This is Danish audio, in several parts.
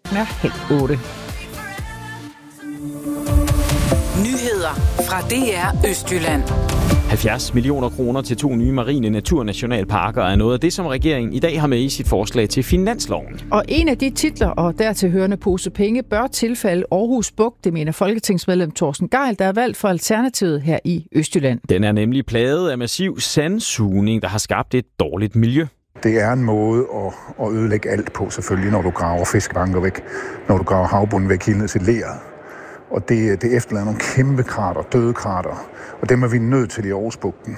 er 7:30. Nyheder fra DR Østjylland. 70 millioner kroner til 2 nye marine naturnationalparker er noget af det, som regeringen i dag har med i sit forslag til finansloven. Og en af de titler og dertil hørende pose penge bør tilfalde Aarhus Bugt, det mener folketingsmedlem Torsten Gejl, der er valgt for Alternativet her i Østjylland. Den er nemlig plaget af massiv sandsugning, der har skabt et dårligt miljø. Det er en måde at ødelægge alt på, selvfølgelig, når du graver fiskebanker væk, når du graver havbunden væk helt ned til leret. Og det efterlader nogle kæmpe krater, døde krater, og dem er vi nødt til i Aarhusbugten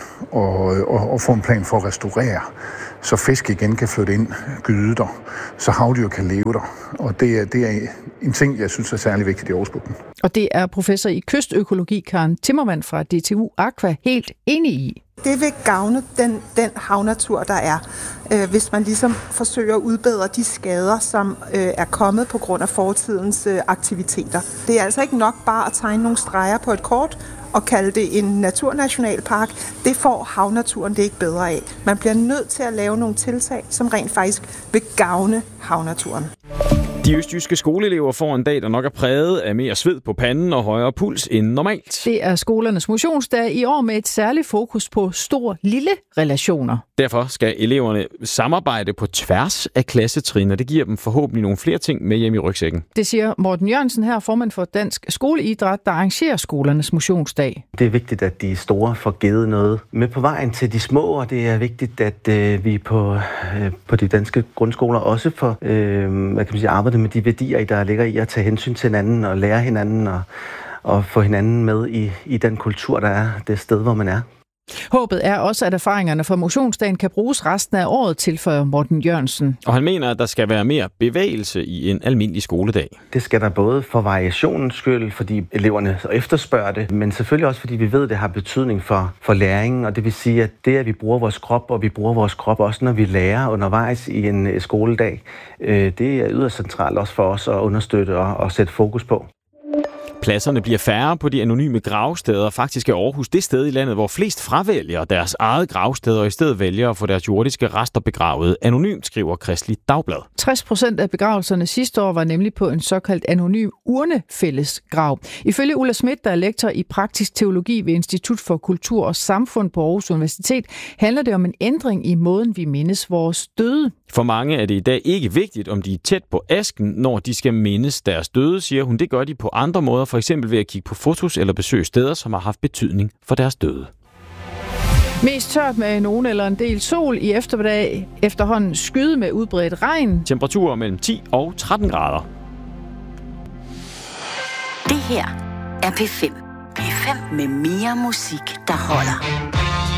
og få en plan for at restaurere, så fisk igen kan flytte ind, gyde der, så havdyr kan leve der. Og det er en ting, jeg synes er særlig vigtigt i Aarhusbugten. Og det er professor i kystøkologi Karen Timmermann fra DTU Aqua helt enig i. Det vil gavne den havnatur, der er, hvis man ligesom forsøger at udbedre de skader, som er kommet på grund af fortidens aktiviteter. Det er altså ikke nok bare at tegne nogle streger på et kort og kalde det en naturnationalpark. Det får havnaturen det ikke bedre af. Man bliver nødt til at lave nogle tiltag, som rent faktisk vil gavne havnaturen. De østjyske skoleelever får en dag, der nok er præget af mere sved på panden og højere puls end normalt. Det er skolernes motionsdag i år med et særligt fokus på stor-lille relationer. Derfor skal eleverne samarbejde på tværs af klassetrin, og det giver dem forhåbentlig nogle flere ting med hjem i rygsækken. Det siger Morten Jørgensen her, formand for Dansk Skoleidræt, der arrangerer skolernes motionsdag. Det er vigtigt, at de store får givet noget med på vejen til de små, og det er vigtigt, at vi på de danske grundskoler også får arbejdet med de værdier, der ligger i at tage hensyn til hinanden og lære hinanden og få hinanden med i den kultur, der er det sted, hvor man er. Håbet er også, at erfaringerne fra motionsdagen kan bruges resten af året, tilføjer Morten Jørgensen. Og han mener, at der skal være mere bevægelse i en almindelig skoledag. Det skal der både for variationens skyld, fordi eleverne efterspørger det, men selvfølgelig også, fordi vi ved, at det har betydning for læringen. Og det vil sige, at det, at vi bruger vores krop, og vi bruger vores krop også, når vi lærer undervejs i en skoledag, det er yderst centralt også for os at understøtte og sætte fokus på. Pladserne bliver færre på de anonyme gravsteder. Faktisk er Aarhus det sted i landet, hvor flest fravælger deres eget gravsted og i stedet vælger at få deres jordiske rester begravet anonymt, skriver Kristeligt Dagblad. 60% af begravelserne sidste år var nemlig på en såkaldt anonym urnefællesgrav. Ifølge Ulla Schmidt, der er lektor i praktisk teologi ved Institut for Kultur og Samfund på Aarhus Universitet, handler det om en ændring i måden, vi mindes vores døde. For mange er det i dag ikke vigtigt, om de er tæt på asken, når de skal mindes deres døde, siger hun. Det gør de på andre måder, for eksempel ved at kigge på fotos eller besøge steder, som har haft betydning for deres døde. Mest tørt med nogen eller en del sol i eftermiddag. Efterhånden skyde med udbredt regn. Temperaturer mellem 10 og 13 grader. Det her er P5. P5 med mere musik, der holder.